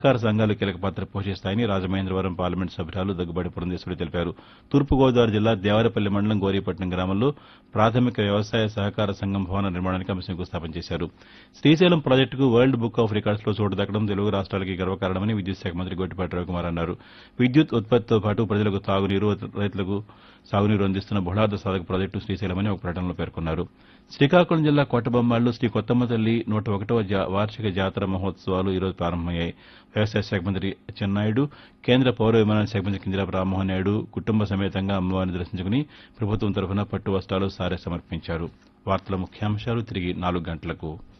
సహకార సంఘాలు కీలక పాత్ర పోషిస్తాయని రాజమహేంద్రవరం పార్లమెంటు సభ్యురాలు దగ్గుబాటి పురంధేశ్వరి తెలిపారు. తూర్పుగోదావరి జిల్లా దేవరపల్లి మండలం గోరీపట్నం గ్రామంలో ప్రాథమిక వ్యవసాయ సహకార సంఘం భవన నిర్మాణానికి ఆమె శంకుస్థాపన చేశారు. శ్రీశైలం ప్రాజెక్టుకు వరల్డ్ బుక్ ఆఫ్ రికార్డ్స్లో చోటు దక్కడం తెలుగు రాష్ట్రాలకి గర్వకారణమని విద్యుత్ శాఖ మంత్రి గొట్టిపాటి రవికుమార్ అన్నారు. విద్యుత్ ఉత్పత్తితో పాటు ప్రజలకు తాగునీరు, రైతులకు సాగునీరు అందిస్తున్న బహుళార్థ సాధక ప్రాజెక్టు శ్రీశైలమని ఒక ప్రకటనలో పేర్కొన్నారు. శ్రీకాకుళం జిల్లా కోటబొమ్మాళ్లో శ్రీ కొత్తమ్మ తల్లి 101వ వార్షిక జాతర మహోత్సవాలు ఈరోజు ప్రారంభమయ్యాయి. వ్యవసాయ శాఖ మంత్రి అచ్చెన్నాయుడు, కేంద్ర పౌర విమానయాన శాఖ మంత్రి కింజరాపు రామ్మోహన్ నాయుడు కుటుంబ సమేతంగా అమ్మవారిని దర్శించుకుని ప్రభుత్వం తరఫున పట్టు వస్తాలు, సారె సమర్పించారు. వార్తల ముఖ్యాంశాలు తిరిగి 4 గంటలకు.